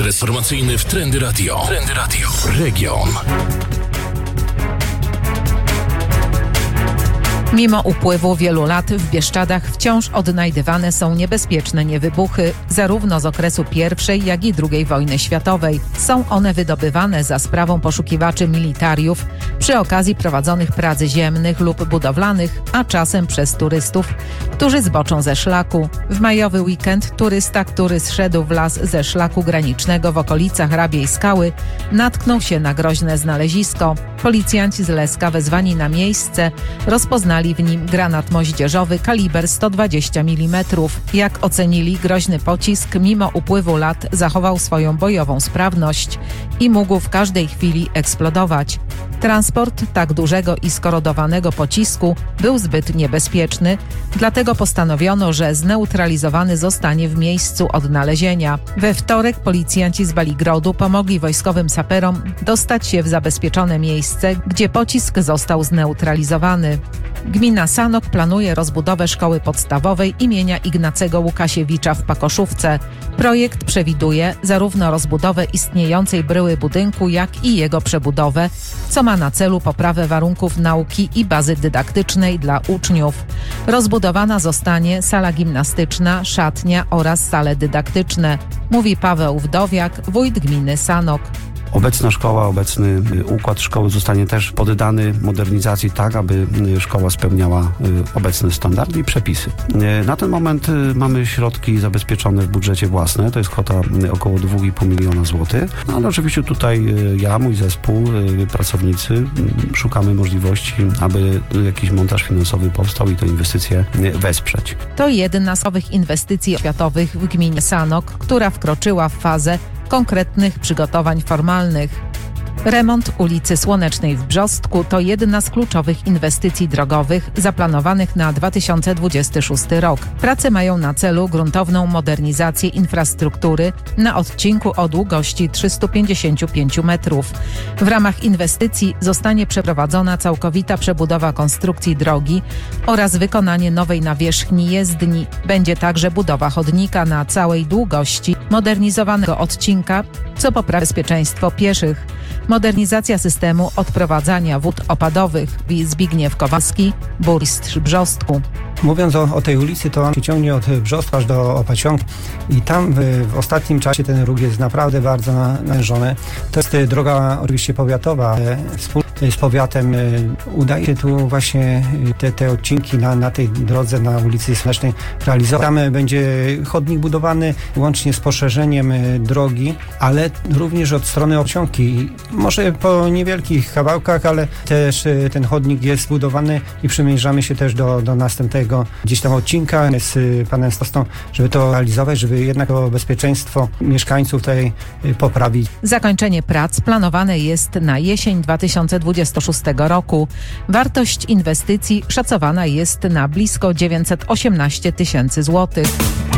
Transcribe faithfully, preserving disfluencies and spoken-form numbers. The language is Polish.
Ekspres informacyjny w Trendy Radio. Trendy Radio. Region. Mimo upływu wielu lat w Bieszczadach wciąż odnajdywane są niebezpieczne niewybuchy, zarówno z okresu pierwszej, jak i drugiej wojny światowej. Są one wydobywane za sprawą poszukiwaczy militariów przy okazji prowadzonych prac ziemnych lub budowlanych, a czasem przez turystów, którzy zboczą ze szlaku. W majowy weekend turysta, który zszedł w las ze szlaku granicznego w okolicach Rabiej Skały, natknął się na groźne znalezisko. Policjanci z Leska wezwani na miejsce rozpoznali w nim granat moździerzowy kaliber sto dwadzieścia milimetrów. Jak ocenili, groźny pocisk mimo upływu lat zachował swoją bojową sprawność i mógł w każdej chwili eksplodować. Transport tak dużego i skorodowanego pocisku był zbyt niebezpieczny, dlatego postanowiono, że zneutralizowany zostanie w miejscu odnalezienia. We wtorek policjanci z Baligrodu pomogli wojskowym saperom dostać się w zabezpieczone miejsce, gdzie pocisk został zneutralizowany. Gmina Sanok planuje rozbudowę szkoły podstawowej imienia Ignacego Łukasiewicza w Pakoszówce. Projekt przewiduje zarówno rozbudowę istniejącej bryły budynku, jak i jego przebudowę, co ma na celu poprawę warunków nauki i bazy dydaktycznej dla uczniów. Rozbudowana zostanie sala gimnastyczna, szatnia oraz sale dydaktyczne, mówi Paweł Wdowiak, wójt gminy Sanok. Obecna szkoła, obecny układ szkoły zostanie też poddany modernizacji tak, aby szkoła spełniała obecne standardy i przepisy. Na ten moment mamy środki zabezpieczone w budżecie własne, to jest kwota około dwa i pół miliona złotych, no ale oczywiście tutaj ja, mój zespół, pracownicy szukamy możliwości, aby jakiś montaż finansowy powstał i tę inwestycję wesprzeć. To jedna z nowych inwestycji oświatowych w gminie Sanok, która wkroczyła w fazę konkretnych przygotowań formalnych. Remont ulicy Słonecznej w Brzostku to jedna z kluczowych inwestycji drogowych zaplanowanych na dwa tysiące dwudziesty szósty rok. Prace mają na celu gruntowną modernizację infrastruktury na odcinku o długości trzysta pięćdziesiąt pięć metrów. W ramach inwestycji zostanie przeprowadzona całkowita przebudowa konstrukcji drogi oraz wykonanie nowej nawierzchni jezdni. Będzie także budowa chodnika na całej długości modernizowanego odcinka, co poprawi bezpieczeństwo pieszych. Modernizacja systemu odprowadzania wód opadowych, mówi Zbigniew Kowalski, burmistrz Brzostku. Mówiąc o, o tej ulicy, to on się ciągnie od Brzostka aż do Opacionki i tam w, w ostatnim czasie ten ruch jest naprawdę bardzo natężony. To jest droga oczywiście powiatowa, ale wspólnie z powiatem udaje się tu właśnie te, te odcinki na, na tej drodze na ulicy Słonecznej realizować. Tam będzie chodnik budowany łącznie z poszerzeniem drogi, ale również od strony Opacionki. Może po niewielkich kawałkach, ale też ten chodnik jest budowany i przymierzamy się też do, do następnego gdzieś tam odcinka z panem starostą, żeby to realizować, żeby jednak to bezpieczeństwo mieszkańców tutaj poprawić. Zakończenie prac planowane jest na jesień dwa tysiące dwudziestego szóstego roku. Wartość inwestycji szacowana jest na blisko dziewięćset osiemnaście tysięcy złotych.